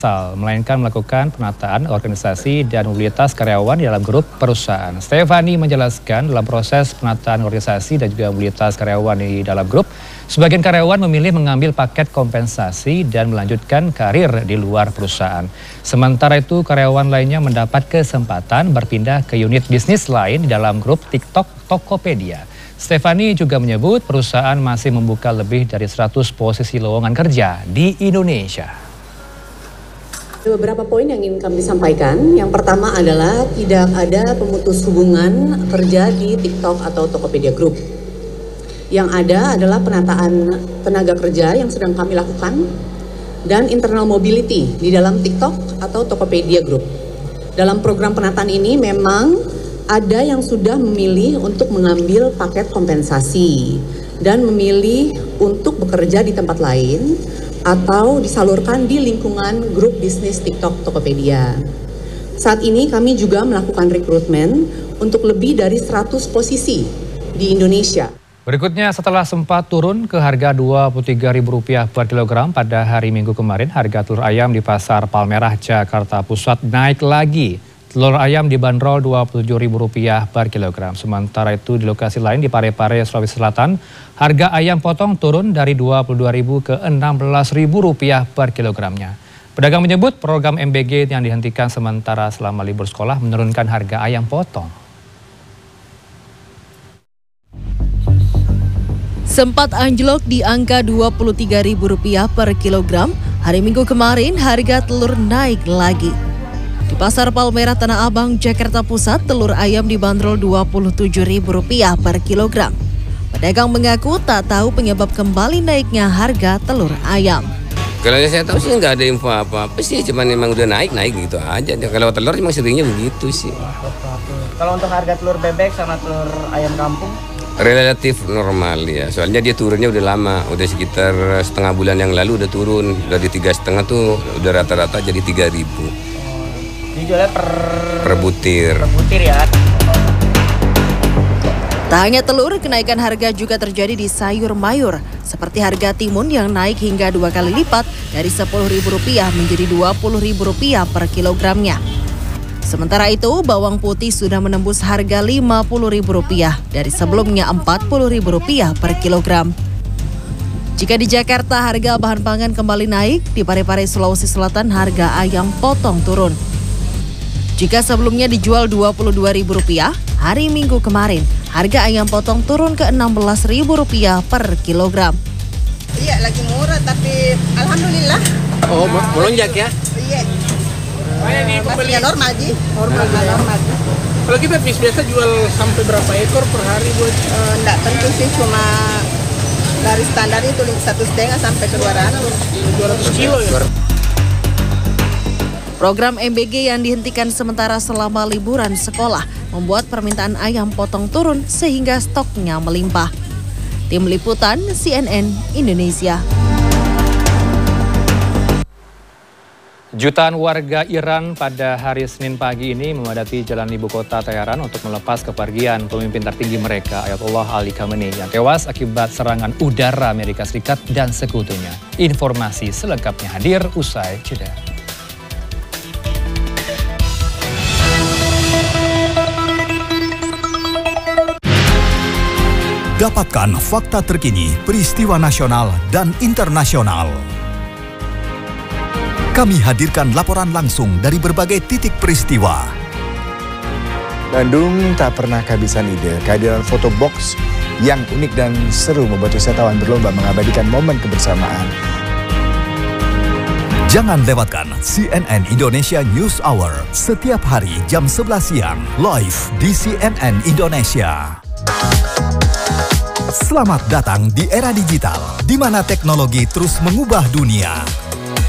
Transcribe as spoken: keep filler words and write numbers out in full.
melainkan melakukan penataan organisasi dan mobilitas karyawan di dalam grup perusahaan. Stefani menjelaskan dalam proses penataan organisasi dan juga mobilitas karyawan di dalam grup, sebagian karyawan memilih mengambil paket kompensasi dan melanjutkan karir di luar perusahaan. Sementara itu karyawan lainnya mendapat kesempatan berpindah ke unit bisnis lain di dalam grup TikTok Tokopedia. Stefani juga menyebut perusahaan masih membuka lebih dari seratus posisi lowongan kerja di Indonesia. Ada beberapa poin yang ingin kami sampaikan. Yang pertama adalah tidak ada pemutus hubungan kerja di TikTok atau Tokopedia Group. Yang ada adalah penataan tenaga kerja yang sedang kami lakukan dan internal mobility di dalam TikTok atau Tokopedia Group. Dalam program penataan ini memang ada yang sudah memilih untuk mengambil paket kompensasi dan memilih untuk bekerja di tempat lain atau disalurkan di lingkungan grup bisnis TikTok Tokopedia. Saat ini kami juga melakukan rekrutmen untuk lebih dari seratus posisi di Indonesia. Berikutnya, setelah sempat turun ke harga dua puluh tiga ribu rupiah per kilogram pada hari Minggu kemarin, harga telur ayam di Pasar Palmerah, Jakarta Pusat naik lagi. Telur ayam dibanderol dua puluh tujuh ribu rupiah per kilogram. Sementara itu di lokasi lain di Parepare, Sulawesi Selatan, harga ayam potong turun dari dua puluh dua ribu ke enam belas ribu rupiah per kilogramnya. Pedagang menyebut program M B G yang dihentikan sementara selama libur sekolah menurunkan harga ayam potong. Sempat anjlok di angka dua puluh tiga ribu rupiah per kilogram, hari Minggu kemarin harga telur naik lagi. Di Pasar Palmerah, Tanah Abang, Jakarta Pusat, telur ayam dibanderol dua puluh tujuh ribu rupiah per kilogram. Pedagang mengaku tak tahu penyebab kembali naiknya harga telur ayam. Kalau saya tahu sih nggak ada info apa-apa sih, cuman memang udah naik-naik gitu aja. Kalau telur memang seringnya begitu sih. Kalau untuk harga telur bebek sama telur ayam kampung? Relatif normal ya, soalnya dia turunnya udah lama, udah sekitar setengah bulan yang lalu udah turun. Dari tiga setengah tuh udah rata-rata jadi tiga ribu. Dijualnya per... per butir. Per butir ya. Tak hanya telur, kenaikan harga juga terjadi di sayur mayur, seperti harga timun yang naik hingga dua kali lipat dari sepuluh ribu rupiah menjadi dua puluh ribu rupiah per kilogramnya. Sementara itu, bawang putih sudah menembus harga lima puluh ribu rupiah dari sebelumnya empat puluh ribu rupiah per kilogram. Jika di Jakarta harga bahan pangan kembali naik, di Parepare, Sulawesi Selatan harga ayam potong turun. Jika sebelumnya dijual dua puluh dua ribu rupiah, hari Minggu kemarin harga ayam potong turun ke enam belas ribu rupiah per kilogram. Iya, lagi murah tapi alhamdulillah. Oh, melonjak ya? Iya. Masih normal Ji. Normal, normal, normal. Kalau kita biasa jual sampai berapa ekor per hari buat? Uh, enggak tentu sih, cuma dari standar itu satu setengah sampai ke dua ratus. dua ratus kilo ya? Program M B G yang dihentikan sementara selama liburan sekolah membuat permintaan ayam potong turun sehingga stoknya melimpah. Tim Liputan C N N Indonesia. Jutaan warga Iran pada hari Senin pagi ini memadati jalan ibu kota Teheran untuk melepas kepergian pemimpin tertinggi mereka, Ayatollah Ali Khamenei, yang tewas akibat serangan udara Amerika Serikat dan sekutunya. Informasi selengkapnya hadir usai jeda. Dapatkan fakta terkini, peristiwa nasional dan internasional. Kami hadirkan laporan langsung dari berbagai titik peristiwa. Bandung tak pernah kehabisan ide. Kehadiran foto box yang unik dan seru membuat wisatawan berlomba mengabadikan momen kebersamaan. Jangan lewatkan C N N Indonesia News Hour setiap hari jam sebelas siang live di C N N Indonesia. Selamat datang di era digital, di mana teknologi terus mengubah dunia.